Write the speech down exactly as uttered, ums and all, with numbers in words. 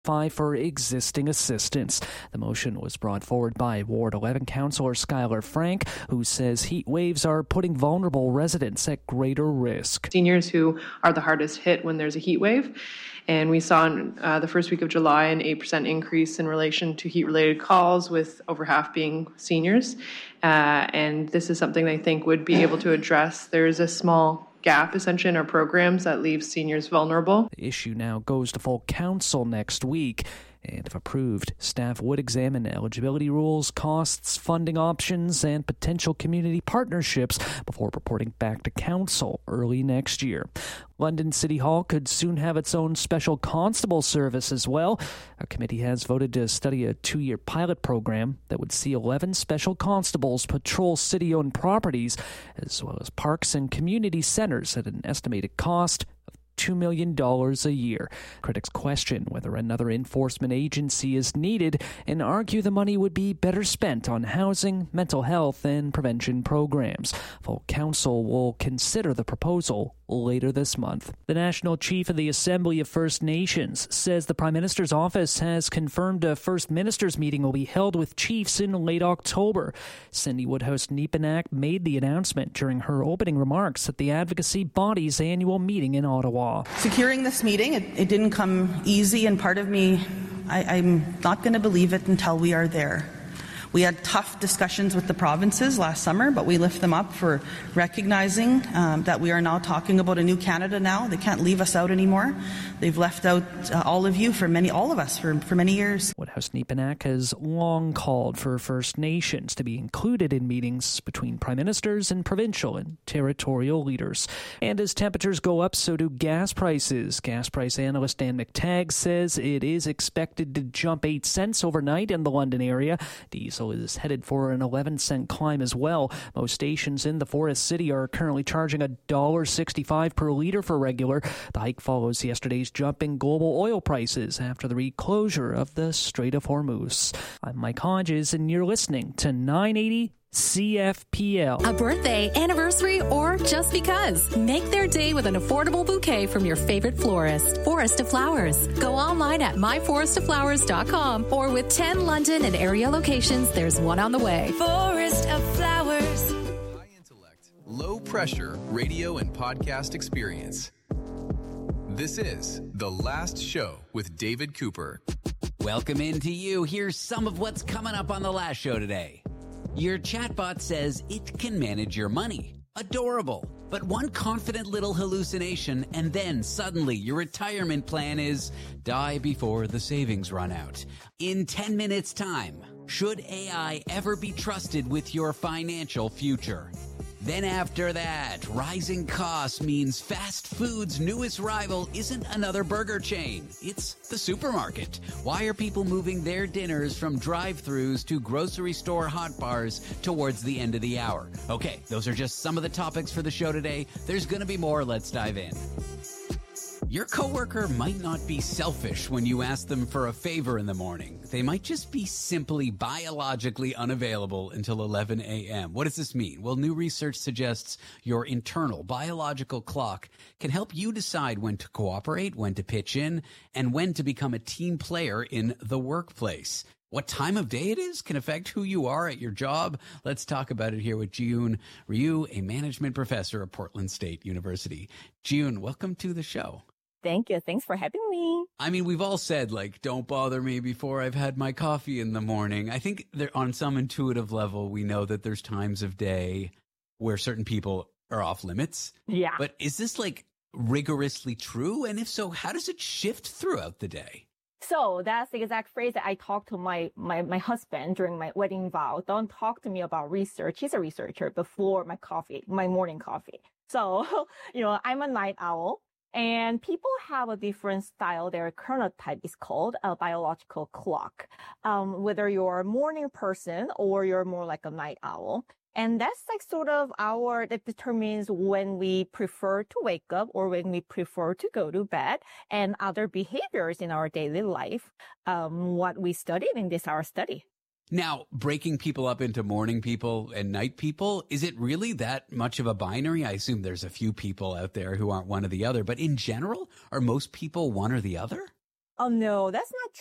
for existing assistance. The motion was brought forward by Ward eleven Councillor Skylar Frank, who says heat waves are putting vulnerable residents at greater risk. Seniors who are the hardest hit when there's a heat wave. And we saw in uh, the first week of July an eight percent increase in relation to heat-related calls, with over half being seniors. Uh, and this is something I think would be able to address. There's a small gap, essentially, in our programs that leaves seniors vulnerable. The issue now goes to full council next week. And if approved, staff would examine eligibility rules, costs, funding options, and potential community partnerships before reporting back to council early next year. London City Hall could soon have its own special constable service as well. A committee has voted to study a two-year pilot program that would see eleven special constables patrol city-owned properties, as well as parks and community centers at an estimated cost of two million dollars a year. Critics question whether another enforcement agency is needed and argue the money would be better spent on housing, mental health, and prevention programs. Full council will consider the proposal later this month. The National Chief of the Assembly of First Nations says the Prime Minister's office has confirmed a First Ministers meeting will be held with chiefs in late October. Cindy Woodhouse-Nepenak made the announcement during her opening remarks at the advocacy body's annual meeting in Ottawa. Securing this meeting, it, it didn't come easy, and part of me, I, I'm not going to believe it until we are there. We had tough discussions with the provinces last summer, but we lift them up for recognizing um, that we are now talking about a new Canada now. They can't leave us out anymore. They've left out uh, all of you for many, all of us for, for many years. Woodhouse-Nepenak has long called for First Nations to be included in meetings between prime ministers and provincial and territorial leaders. And as temperatures go up, so do gas prices. Gas price analyst Dan McTagg says it is expected to jump eight cents overnight in the London area. Diesel is headed for an eleven cent climb as well. Most stations in the Forest City are currently charging one dollar sixty-five per litre for regular. The hike follows yesterday's jump in global oil prices after the reclosure of the Strait of Hormuz. I'm Mike Hodges, and you're listening to nine eighty C F P L. A birthday, anniversary, or just because. Make their day with an affordable bouquet from your favorite florist. Forest of Flowers. Go online at my forest of flowers dot com, or with ten London and area locations, there's one on the way. Forest of Flowers. High intellect, low pressure radio and podcast experience. This is The Last Show with David Cooper. Welcome into you. Here's some of what's coming up on The Last Show today. Your chatbot says it can manage your money. Adorable. But one confident little hallucination, and then suddenly your retirement plan is die before the savings run out. In ten minutes' time, should A I ever be trusted with your financial future? Then after that, rising costs means fast food's newest rival isn't another burger chain. It's the supermarket. Why are people moving their dinners from drive-thrus to grocery store hot bars towards the end of the hour? Okay, those are just some of the topics for the show today. There's going to be more. Let's dive in. Your coworker might not be selfish when you ask them for a favor in the morning. They might just be simply biologically unavailable until eleven a.m. What does this mean? Well, new research suggests your internal biological clock can help you decide when to cooperate, when to pitch in, and when to become a team player in the workplace. What time of day it is can affect who you are at your job. Let's talk about it here with Jiyun Ryu, a management professor at Portland State University. Jiyun, welcome to the show. Thank you. Thanks for having me. I mean, we've all said, like, don't bother me before I've had my coffee in the morning. I think there, on some intuitive level, we know that there's times of day where certain people are off limits. Yeah. But is this, like, rigorously true? And if so, how does it shift throughout the day? So that's the exact phrase that I talked to my, my, my husband during my wedding vow. Don't talk to me about research. He's a researcher before my coffee, my morning coffee. So, you know, I'm a night owl. And people have a different style. Their chronotype is called a biological clock. Um, whether you're a morning person or you're more like a night owl. And that's like sort of our, that determines when we prefer to wake up or when we prefer to go to bed, and other behaviors in our daily life, um, what we studied in this, our study. Now, breaking people up into morning people and night people, is it really that much of a binary? I assume there's a few people out there who aren't one or the other, but in general, are most people one or the other? Oh, no, that's not